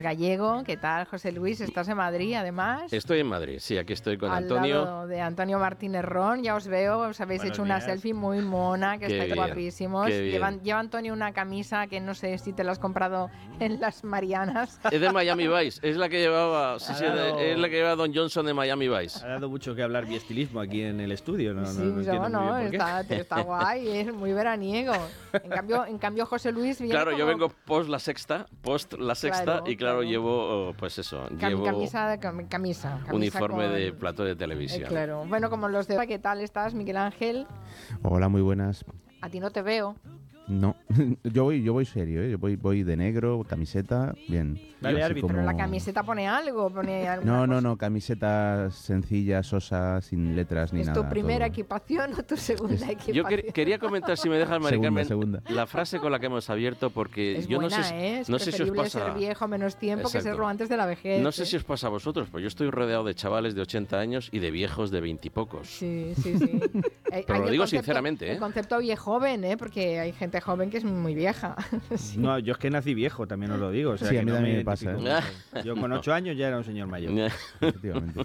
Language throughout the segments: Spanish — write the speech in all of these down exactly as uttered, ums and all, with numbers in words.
Gallego, ¿qué tal, José Luis? ¿Estás en Madrid, además? Estoy en Madrid, sí, aquí estoy con Al Antonio. lado de Antonio Martínez Ron, ya os veo, os habéis Buenos hecho una días. selfie muy mona, que Qué estáis bien, guapísimos. qué bien. Llevan, lleva Antonio una camisa que no sé si te la has comprado en las Marianas. Es de Miami Vice, es la que llevaba, sí, sí, Ha dado- es la que llevaba Don Johnson de Miami Vice. Ha dado mucho que hablar biestilismo aquí en el estudio, no, no, Sí, no entiendo no, muy bien por qué. está, está guay, es muy veraniego. En cambio, en cambio José Luis viene Claro, yo como vengo post la sexta, post la sexta Claro, y claro, claro. llevo, oh, pues eso, cam- llevo camisa, cam- camisa, camisa uniforme con- de plato de Eh, televisión. claro. Bueno, como los de... ¿Qué tal estás, Miguel Ángel? Hola, muy buenas. A ti no te veo. No, yo voy, yo voy serio, ¿eh? Yo voy, voy de negro, camiseta, bien. Dale, Yo así árbitro. Pero como- la camiseta pone algo, pone alguna No, no, cosa. no, camiseta sencilla, sosa, sin letras ni ¿Es nada. tu primera todo. equipación o tu segunda Es- equipación? Yo quer- quería comentar, si me dejas, Mari Segunda, Carmen, segunda. la frase con la que hemos abierto, porque Es yo buena, no sé, ¿eh? Es no sé si os preferible pasa. ser viejo menos tiempo que Exacto. serlo antes de la vejez. No sé ¿eh? si os pasa a vosotros, pues yo estoy rodeado de chavales de ochenta años y de viejos de veinte y pocos. Sí, sí, sí. Hay- Pero hay lo el digo concepto- sinceramente, ¿eh? El concepto viejo joven, ¿eh? Porque hay gente joven que es muy vieja. Sí. No, yo es que nací viejo, también os lo digo. O sea, Sí, que a mí no también me pasa, identifico ¿eh? mucho. Yo con ocho años ya era un señor mayor. Efectivamente.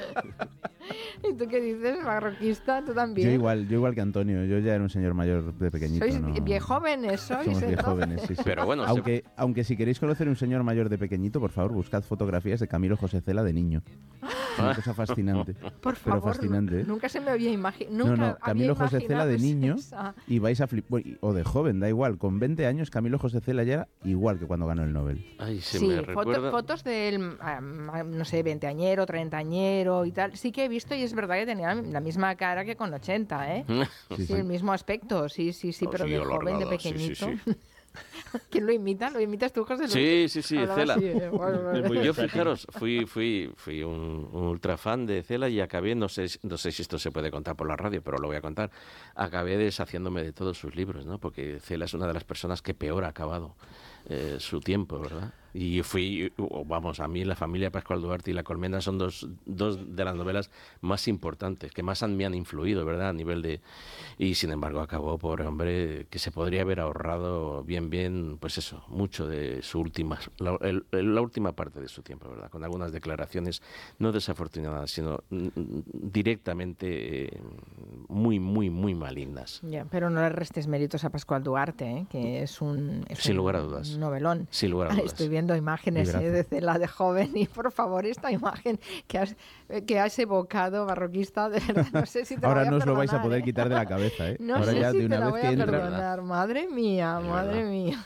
¿Y tú qué dices, barroquista? ¿Tú también? Yo igual, yo igual que Antonio, yo ya era un señor mayor de pequeñito. ¿Sois ¿no? viejóvenes? ¿Sois? Somos entonces? viejóvenes, sí, sí. Pero bueno, se- aunque, aunque si queréis conocer un señor mayor de pequeñito, por favor, buscad fotografías de Camilo José Cela de niño. Es una cosa fascinante. Por Pero favor, fascinante, ¿eh? nunca se me había imaginado. No, no, Camilo José Cela de niño Esa. y vais a flipar, o de joven, da igual, con veinte años Camilo José Cela ya era igual que cuando ganó el Nobel. Ay, se Sí, me foto- recuerda. fotos del, ah, no sé, veinteañero, treintañero y tal. Sí que he visto y es verdad que tenía la misma cara que con ochenta, ¿eh? Sí, Sí, sí. el mismo aspecto, sí, sí, sí, Oh, pero sí, de joven, de alargada, sí, pequeñito. sí, sí. ¿Quién lo imita? ¿Lo imitas tú, José Luis? Sí, sí, sí, Hablaba Cela. así, ¿eh? Bueno, bueno. Es muy Yo, versátil. fijaros, fui, fui, fui un, un ultra fan de Cela y acabé, no sé, no sé si esto se puede contar por la radio, pero lo voy a contar, acabé deshaciéndome de todos sus libros, ¿no? Porque Cela es una de las personas que peor ha acabado eh, su tiempo, ¿verdad? Y fui, o vamos, a mí la familia Pascual Duarte y La Colmena son dos, dos de las novelas más importantes, que más han, me han influido, ¿verdad? A nivel de... Y sin embargo acabó, pobre hombre, que se podría haber ahorrado bien, bien, pues eso, mucho de su última, la, el- el- la última parte de su tiempo, ¿verdad? Con algunas declaraciones no desafortunadas, sino mm, directamente eh, muy, muy, muy malignas. Ya, pero no le restes méritos a Pascual Duarte, ¿eh? Que es un, es Sin un lugar a dudas. novelón. Sin lugar a Ah, dudas. Estoy viendo imágenes Librazo. eh, de Cela de joven y por favor esta imagen que has, eh, que has evocado, barroquista, de verdad, no sé si te Ahora la voy no a os lo vais a perdonar, poder ¿eh? quitar de la cabeza, ¿eh? No Ahora sé ya si de te una la vez voy que a entra... perdonar. Madre mía, Es madre verdad. mía.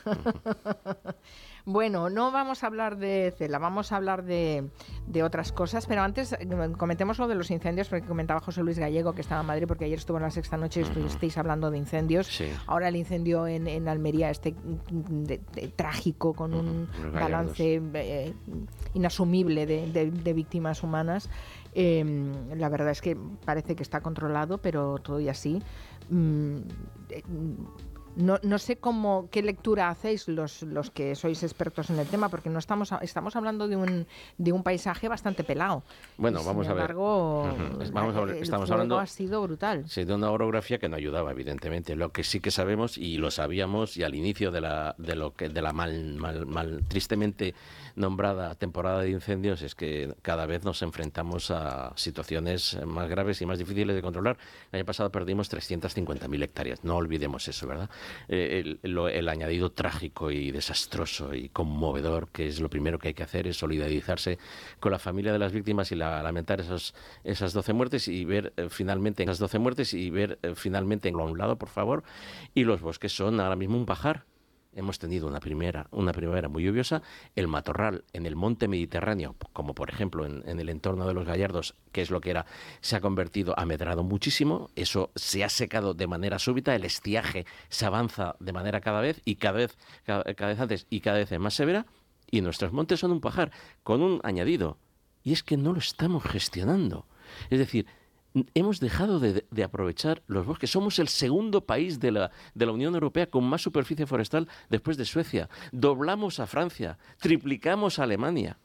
Bueno, no vamos a hablar de Cela, vamos a hablar de, de otras cosas, pero antes eh, comentemos lo de los incendios, porque comentaba José Luis Gallego que estaba en Madrid porque ayer estuvo en la sexta noche y estuvisteis hablando de incendios. Sí. Ahora el incendio en, en Almería, este mm, de- de- trágico, con un Los Gallardos. balance eh, inasumible de, de- de víctimas humanas. Eh, la verdad es que parece que está controlado, pero todo y así. mm, eh, No, no sé cómo qué lectura hacéis los, los que sois expertos en el tema, porque no estamos estamos hablando de un de un paisaje bastante pelado. Bueno, Y, sin vamos a ver. embargo, Ujú. Vamos a ver, el estamos fuego hablando- ha sido brutal. Sí, de una orografía que no ayudaba, evidentemente. Lo que sí que sabemos, y lo sabíamos, y al inicio de la, de lo que, de la mal, mal, mal, tristemente nombrada temporada de incendios, es que cada vez nos enfrentamos a situaciones más graves y más difíciles de controlar. El año pasado perdimos trescientas cincuenta mil hectáreas. No olvidemos eso, ¿verdad? Eh, el, lo- el añadido trágico y desastroso y conmovedor, que es lo primero que hay que hacer, es solidarizarse con la familia de las víctimas y la, lamentar esos, esas doce muertes y ver eh, finalmente esas doce muertes y ver eh, finalmente a un lado, por favor. Y los bosques son ahora mismo un pajar. Hemos tenido una primera, una primavera muy lluviosa. El matorral en el monte Mediterráneo, como por ejemplo en, en el entorno de los Gallardos, que es lo que era, se ha convertido, ha medrado muchísimo. Eso se ha secado de manera súbita. El estiaje se avanza de manera cada vez y cada vez, cada, cada vez antes y cada vez más severa. Y nuestros montes son un pajar, con un añadido. Y es que no lo estamos gestionando. Es decir, hemos dejado de, de aprovechar los bosques. Somos el segundo país de la, de la Unión Europea con más superficie forestal después de Suecia. Doblamos a Francia, triplicamos a Alemania.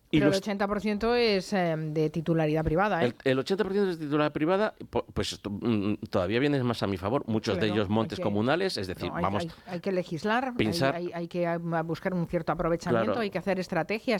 Pero los... el ochenta por ciento es eh, de titularidad privada, ¿eh? El, el ochenta por ciento es de titularidad privada, pues esto, mm, todavía viene más a mi favor. Muchos Sí, de no, ellos montes hay que, comunales, es decir, no, hay, vamos... hay, hay que legislar, pensar, hay, hay, hay que buscar un cierto aprovechamiento, claro, hay que hacer estrategias.